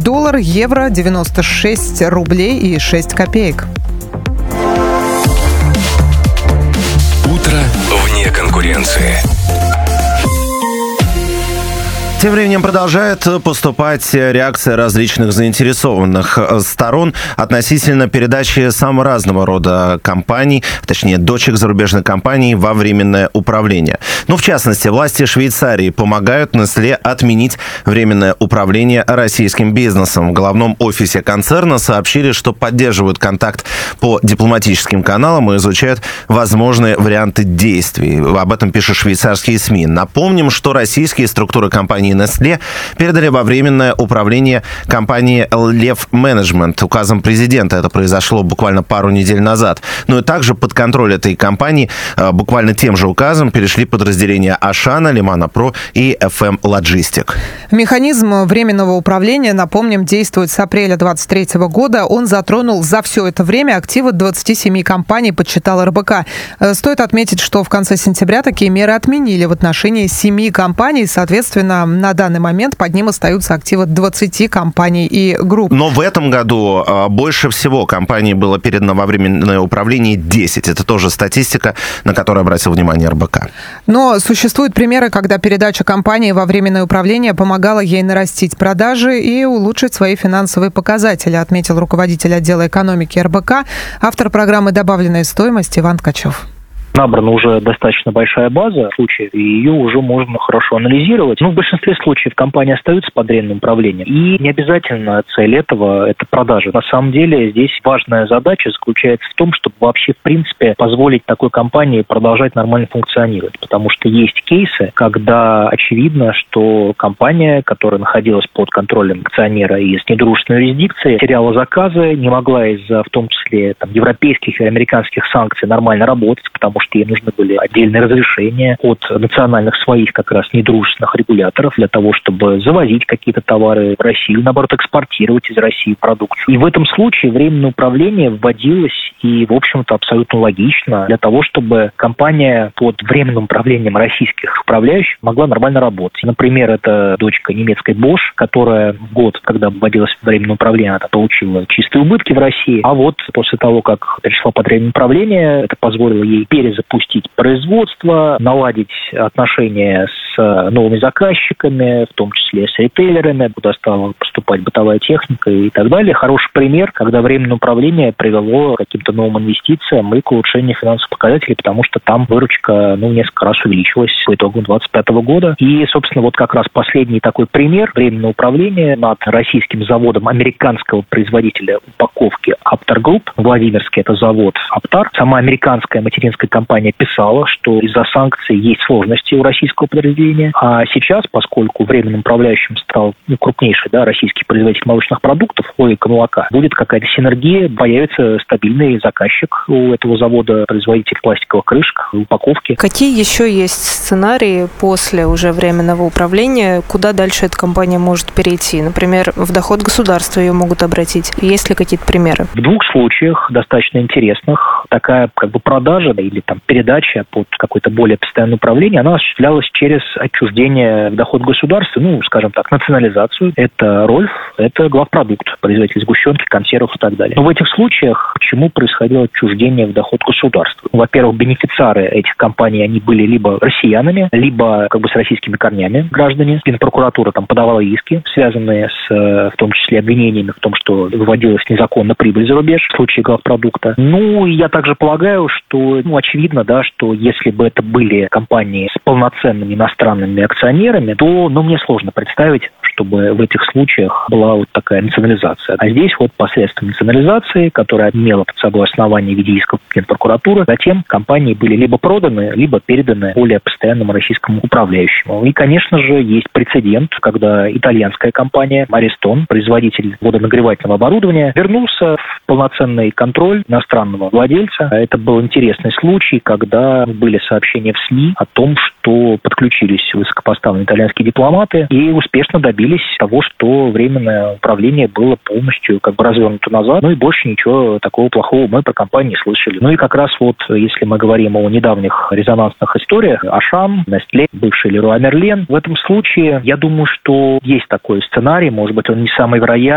доллар, евро 96 рублей и 6 копеек. Утро вне конкуренции. Тем временем продолжает поступать реакция различных заинтересованных сторон относительно передачи самого разного рода компаний, точнее, дочек зарубежных компаний во временное управление. Ну, в частности, власти Швейцарии помогают Nestlé отменить временное управление российским бизнесом. В главном офисе концерна сообщили, что поддерживают контакт по дипломатическим каналам и изучают возможные варианты действий. Об этом пишут швейцарские СМИ. Напомним, что российские структуры компании Nestlé передали во временное управление компании Лев Менеджмент. Указом президента это произошло буквально пару недель назад. Ну и также под контроль этой компании буквально тем же указом перешли подразделения Ашана, Лимана Про и FM Logistic. Механизм временного управления, напомним, действует с апреля 2023 года. Он затронул за все это время активы 27 компаний, подсчитал РБК. Стоит отметить, что в конце сентября такие меры отменили в отношении 7 компаний. Соответственно, на данный момент под ним остаются активы 20 компаний и групп. Но в этом году больше всего компаний было передано во временное управление 10. Это тоже статистика, на которую обратил внимание РБК. Но существуют примеры, когда передача компании во временное управление помогала ей нарастить продажи и улучшить свои финансовые показатели, отметил руководитель отдела экономики РБК, автор программы «Добавленная стоимость» Иван Ткачев. Набрана уже достаточно большая база случаев, и ее уже можно хорошо анализировать. В большинстве случаев компании остаются под временным управлением. И не обязательно цель этого – это продажа. На самом деле здесь важная задача заключается в том, чтобы вообще, в принципе, позволить такой компании продолжать нормально функционировать. Потому что есть кейсы, когда очевидно, что компания, которая находилась под контролем акционера и с недружественной юрисдикцией, теряла заказы, не могла из-за, в том числе, европейских и американских санкций нормально работать, потому что ей нужны были отдельные разрешения от национальных своих как раз недружественных регуляторов для того, чтобы завозить какие-то товары в Россию, наоборот, экспортировать из России продукцию. И в этом случае временное управление вводилось и, в общем-то, абсолютно логично для того, чтобы компания под временным управлением российских управляющих могла нормально работать. Например, это дочка немецкой Bosch, которая в год, когда вводилось временное управление, она получила чистые убытки в России. А вот после того, как перешла под временное управление, это позволило ей перезапустить производство, наладить отношения с новыми заказчиками, в том числе с ритейлерами, куда стала поступать бытовая техника и так далее. Хороший пример, когда временное управление привело к каким-то новым инвестициям и к улучшению финансовых показателей, потому что там выручка несколько раз увеличилась по итогам 2025 года. И, собственно, вот как раз последний такой пример временного управления над российским заводом американского производителя упаковки Aptar Group. Владимирский это завод Aptar. Сама американская материнская компания писала, что из-за санкций есть сложности у российского подразделения. А сейчас, поскольку временным управляющим стал крупнейший российский производитель молочных продуктов, логика молока, будет какая-то синергия, появится стабильный заказчик у этого завода, производитель пластиковых крышек, упаковки. Какие еще есть сценарии после уже временного управления, куда дальше эта компания может перейти? Например, в доход государства ее могут обратить. Есть ли какие-то примеры? В двух случаях достаточно интересных такая продажа или передача под какое-то более постоянное управление, она осуществлялась через отчуждение в доход государства, скажем так, национализацию. Это Рольф, это главпродукт, производитель сгущенки, консервов и так далее. Но в этих случаях почему происходило отчуждение в доход государства? Во-первых, бенефициары этих компаний, они были либо россиянами, либо с российскими корнями граждане. Генпрокуратура подавала иски, связанные с, в том числе, обвинениями в том, что выводилась незаконно прибыль за рубеж в случае главпродукта. Я также полагаю, что, очевидно, что если бы это были компании с полноценными иностранными акционерами, то, мне сложно представить, чтобы в этих случаях была такая национализация. А здесь посредством национализации, которая имела под собой основание в виде исков Генпрокуратуры, затем компании были либо проданы, либо переданы более постоянному российскому управляющему. И, конечно же, есть прецедент, когда итальянская компания Ariston, производитель водонагревательного оборудования, вернулся в полноценный контроль иностранного владельца. Это был интересный случай, когда были сообщения в СМИ о том, что подключились высокопоставленные итальянские дипломаты и успешно добились того, что временное управление было полностью развернуто назад, и больше ничего такого плохого мы про компанию не слышали. И как раз если мы говорим о недавних резонансных историях, Ашан, Nestlé, бывший Леруа Мерлен, в этом случае, я думаю, что есть такой сценарий, может быть, он не самый вероятный,